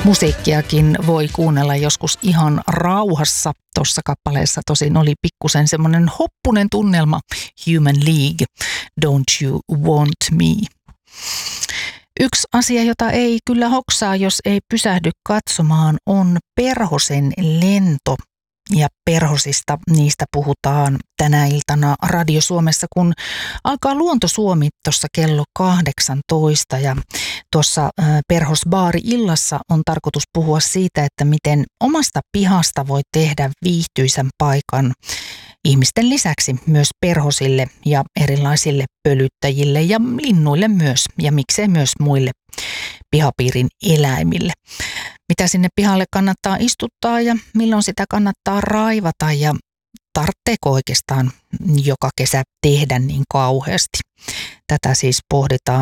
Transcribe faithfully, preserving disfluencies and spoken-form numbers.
Musiikkiakin voi kuunnella joskus ihan rauhassa. Tuossa kappaleessa tosin oli pikkusen semmoinen hoppunen tunnelma. Human League, Don't You Want Me. Yksi asia, jota ei kyllä hoksaa, jos ei pysähdy katsomaan, on perhosen lento. Ja perhosista niistä puhutaan tänä iltana Radio Suomessa, kun alkaa Luonto Suomi tuossa kello kahdeksantoista. Ja tuossa Perhosbaari-illassa on tarkoitus puhua siitä, että miten omasta pihasta voi tehdä viihtyisän paikan ihmisten lisäksi myös perhosille ja erilaisille pölyttäjille ja linnuille myös, ja miksei myös muille pihapiirin eläimille. Mitä sinne pihalle kannattaa istuttaa ja milloin sitä kannattaa raivata ja tarvitseeko oikeastaan joka kesä tehdä niin kauheasti. Tätä siis pohditaan